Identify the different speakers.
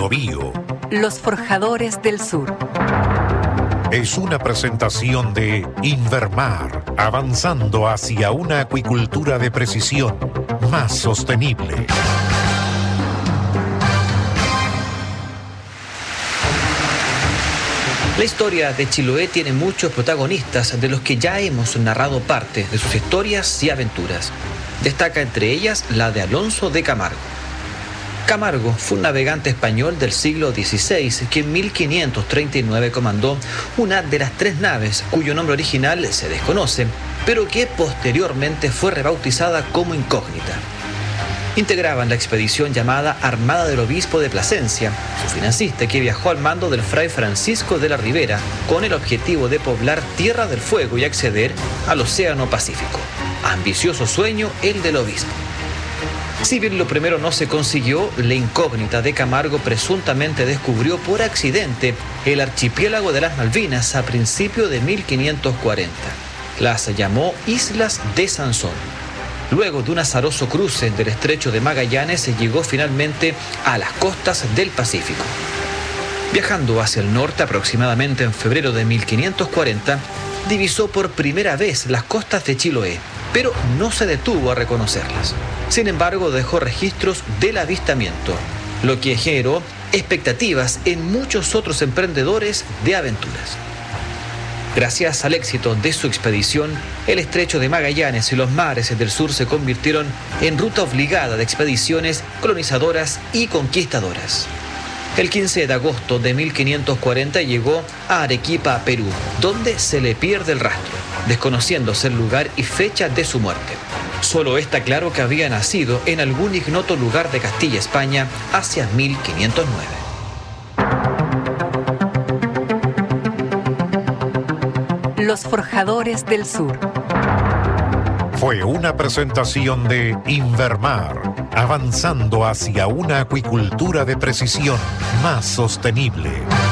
Speaker 1: Biobío.
Speaker 2: Los Forjadores del Sur.
Speaker 1: Es una presentación de Invermar, avanzando hacia una acuicultura de precisión más sostenible.
Speaker 3: La historia de Chiloé tiene muchos protagonistas de los que ya hemos narrado parte de sus historias y aventuras. Destaca entre ellas la de Alonso de Camargo. Camargo fue un navegante español del siglo XVI que en 1539 comandó una de las 3 naves cuyo nombre original se desconoce, pero que posteriormente fue rebautizada como Incógnita. Integraban la expedición llamada Armada del Obispo de Plasencia, su financista que viajó al mando del fray Francisco de la Ribera con el objetivo de poblar Tierra del Fuego y acceder al Océano Pacífico. Ambicioso sueño el del obispo. Si bien lo primero no se consiguió, la Incógnita de Camargo presuntamente descubrió por accidente el archipiélago de las Malvinas a principios de 1540. Las llamó Islas de Sansón. Luego de un azaroso cruce del estrecho de Magallanes, se llegó finalmente a las costas del Pacífico. Viajando hacia el norte aproximadamente en febrero de 1540, divisó por primera vez las costas de Chiloé, pero no se detuvo a reconocerlas. Sin embargo, dejó registros del avistamiento, lo que generó expectativas en muchos otros emprendedores de aventuras. Gracias al éxito de su expedición, el estrecho de Magallanes y los mares del sur se convirtieron en ruta obligada de expediciones colonizadoras y conquistadoras. El 15 de agosto de 1540 llegó a Arequipa, Perú, donde se le pierde el rastro, desconociéndose el lugar y fecha de su muerte. Solo está claro que había nacido en algún ignoto lugar de Castilla, España, hacia 1509.
Speaker 2: Los Forjadores del Sur.
Speaker 1: Fue una presentación de Invermar, avanzando hacia una acuicultura de precisión más sostenible.